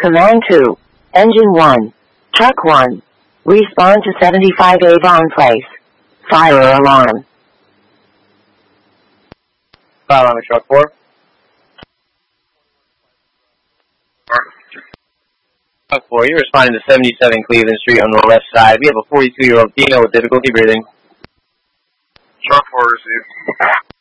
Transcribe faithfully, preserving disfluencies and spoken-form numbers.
Command two. Engine one. Truck one. Respond to seventy-five Avon Place. Fire alarm. Fire alarm, truck four. Truck four, you're responding to seventy-seven Cleveland Street on the west side. We have a forty-two-year-old female with difficulty breathing. Truck four received.